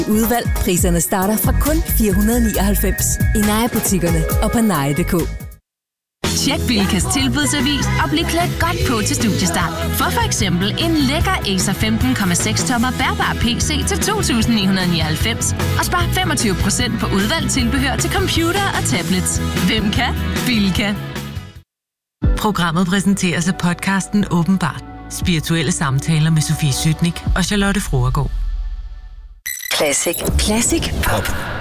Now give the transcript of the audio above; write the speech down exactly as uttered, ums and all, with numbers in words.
Udvalg. Priserne starter fra kun fire hundrede nioghalvfems i Naya-butikkerne og på naya punktum d k. Tjek Bilkas tilbudsavis og bliv klædt godt på til studiestart. For for eksempel en lækker Acer femten komma seks tommer bærbar P C til to tusind ni hundrede nioghalvfems og spar femogtyve procent på udvalgt tilbehør til computer og tablets. Hvem kan? Bilka. Programmet præsenteres af podcasten Åbenbart. Spirituelle samtaler med Sofie Sytnik og Charlotte Froergaard. Classic. Classic Pop.